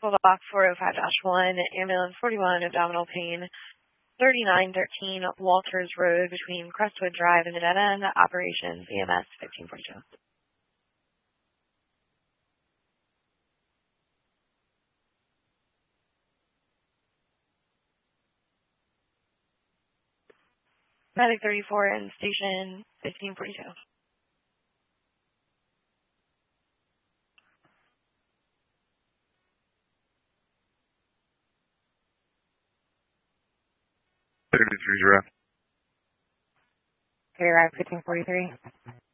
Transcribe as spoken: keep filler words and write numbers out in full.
Block four oh five dash one, ambulance forty-one, abdominal pain, thirty-nine thirteen Walters Road between Crestwood Drive and the dead end, operations E M S fifteen forty-two. Medic thirty-four in station fifteen forty-two. thirty-three zero. Okay, right, fifteen forty-three.